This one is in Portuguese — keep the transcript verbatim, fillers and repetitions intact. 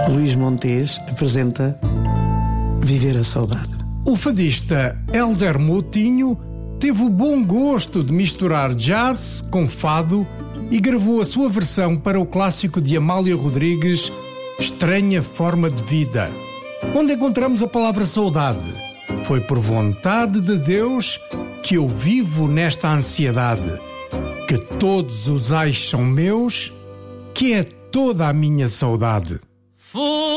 Luís Montes apresenta Viver a Saudade. O fadista Hélder Moutinho teve o bom gosto de misturar jazz com fado e gravou a sua versão para o clássico de Amália Rodrigues, Estranha Forma de Vida, onde encontramos a palavra saudade. Foi por vontade de Deus que eu vivo nesta ansiedade, que todos os ais são meus, que é toda a minha saudade.